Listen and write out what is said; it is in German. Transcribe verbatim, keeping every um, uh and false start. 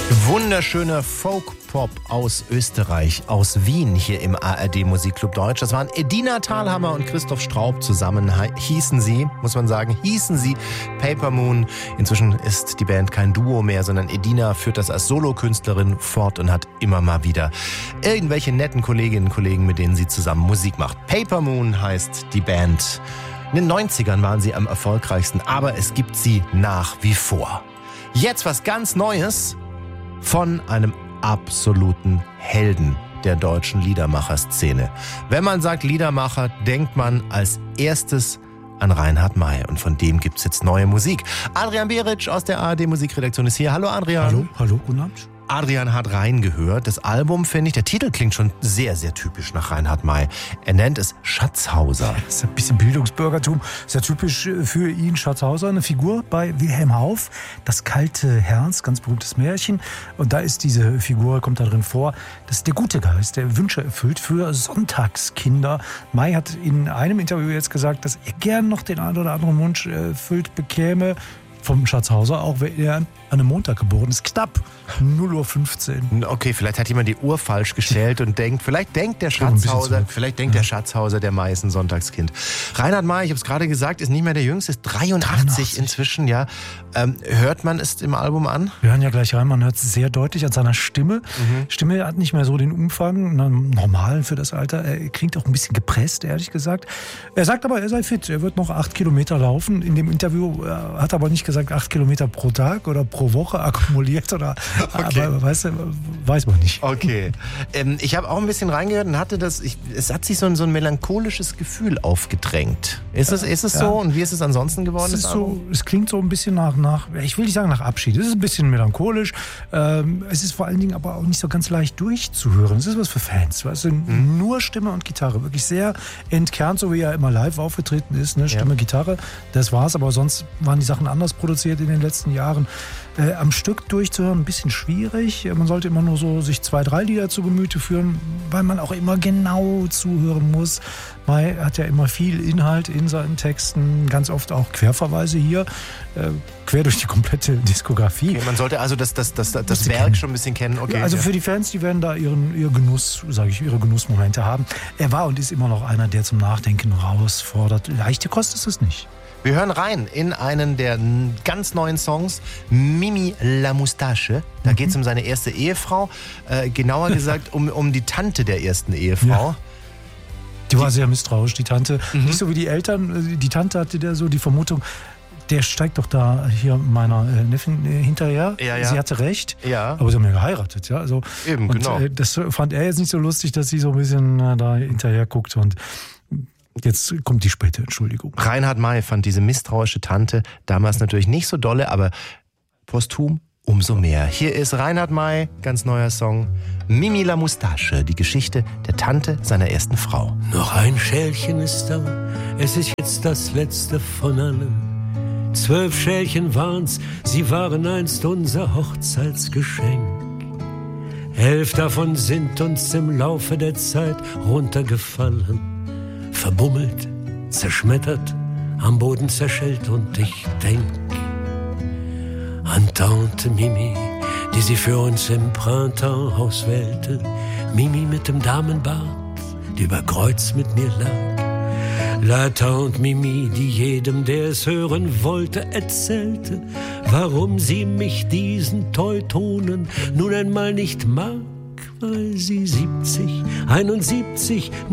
Wunderschöner Folk-Pop aus Österreich, aus Wien, hier im A R D Musikclub Deutsch. Das waren Edina Thalhammer und Christoph Straub. Zusammen hießen sie, muss man sagen, hießen sie Paper Moon. Inzwischen ist die Band kein Duo mehr, sondern Edina führt das als Solokünstlerin fort und hat immer mal wieder irgendwelche netten Kolleginnen und Kollegen, mit denen sie zusammen Musik macht. Paper Moon heißt die Band. In den neunzigern waren sie am erfolgreichsten, aber es gibt sie nach wie vor. Jetzt was ganz Neues von einem absoluten Helden der deutschen Liedermacher-Szene. Wenn man sagt Liedermacher, denkt man als erstes an Reinhard May. Und von dem gibt's jetzt neue Musik. Adrian Beric aus der A R D Musikredaktion ist hier. Hallo Adrian. Hallo, hallo, guten Abend. Adrian hat reingehört. Das Album, finde ich, der Titel klingt schon sehr, sehr typisch nach Reinhard May. Er nennt es Schatzhauser. Das ist ein bisschen Bildungsbürgertum. Ist ja typisch für ihn, Schatzhauser, eine Figur bei Wilhelm Hauff. Das kalte Herz, ganz berühmtes Märchen. Und da ist diese Figur, kommt da drin vor, das ist der gute Geist, der Wünsche erfüllt für Sonntagskinder. May hat in einem Interview jetzt gesagt, dass er gern noch den einen oder anderen Wunsch erfüllt bekäme. Vom Schatzhauser, auch wenn er an einem Montag geboren ist, knapp null Uhr fünfzehn. Okay, vielleicht hat jemand die Uhr falsch gestellt und denkt, vielleicht denkt der Schatzhauser, vielleicht denkt ja. der Schatzhauser, der May ist ein Sonntagskind. Reinhard May, ich habe es gerade gesagt, ist nicht mehr der Jüngste, ist dreiundachtzig, dreiundachtzig inzwischen, ja. Ähm, hört man es im Album an? Wir hören ja gleich rein, man hört es sehr deutlich an seiner Stimme. Mhm. Stimme hat nicht mehr so den Umfang, normal für das Alter. Er klingt auch ein bisschen gepresst, ehrlich gesagt. Er sagt aber, er sei fit, er wird noch acht Kilometer laufen. In dem Interview äh, hat er aber nicht gesagt, acht Kilometer pro Tag oder pro Woche akkumuliert oder, okay. aber weißt du, weiß man nicht. Okay. Ähm, ich habe auch ein bisschen reingehört und hatte das, ich, es hat sich so ein, so ein melancholisches Gefühl aufgedrängt. Ist es, ist es ja. so? Und wie ist es ansonsten geworden? Es, ist so, es klingt so ein bisschen nach, nach, ich will nicht sagen nach Abschied, es ist ein bisschen melancholisch. Ähm, es ist vor allen Dingen aber auch nicht so ganz leicht durchzuhören. Es ist was für Fans, weißt du, mhm. nur Stimme und Gitarre, wirklich sehr entkernt, so wie er immer live aufgetreten ist, ne? Stimme, ja. Gitarre, das war's, aber sonst waren die Sachen anders produziert in den letzten Jahren. Äh, am Stück durchzuhören, ein bisschen schwierig. Man sollte immer nur so sich zwei, drei Lieder zu Gemüte führen, weil man auch immer genau zuhören muss. May hat ja immer viel Inhalt in seinen Texten, ganz oft auch Querverweise hier, äh, quer durch die komplette Diskografie. Okay, man sollte also das, das, das, das, das Werk kennen. schon ein bisschen kennen. Okay, ja, also ja. für die Fans, die werden da ihren, ihren Genuss, sage ich, ihre Genussmomente haben. Er war und ist immer noch einer, der zum Nachdenken herausfordert. Leichte Kost ist es nicht. Wir hören rein in einen der ganz neuen Songs, Mimi la Moustache. Da mhm. geht es um seine erste Ehefrau, äh, genauer gesagt um, um die Tante der ersten Ehefrau. Ja. Die war sehr misstrauisch, die Tante. Mhm. Nicht so wie die Eltern. Die Tante hatte der so die Vermutung, der steigt doch da hier meiner äh, Neffin äh, hinterher. Ja, ja. Sie hatte recht, ja. aber sie haben ja geheiratet. Ja? Also, Eben, und, genau. Äh, das fand er jetzt nicht so lustig, dass sie so ein bisschen äh, da hinterher guckt und jetzt kommt die späte Entschuldigung. Reinhard May fand diese misstrauische Tante damals natürlich nicht so dolle, aber posthum umso mehr. Hier ist Reinhard May, ganz neuer Song, Mimi la Moustache, die Geschichte der Tante seiner ersten Frau. Noch ein Schälchen ist da, es ist jetzt das letzte von allem. Zwölf Schälchen waren's, sie waren einst unser Hochzeitsgeschenk. Elf davon sind uns im Laufe der Zeit runtergefallen. Verbummelt, zerschmettert, am Boden zerschellt und ich denk an Tante Mimi, die sie für uns im Printemps auswählte. Mimi mit dem Damenbart, die über Kreuz mit mir lag. La Tante Mimi, die jedem, der es hören wollte, erzählte, warum sie mich diesen Teutonen nun einmal nicht mag, weil sie siebzig, einundsiebzig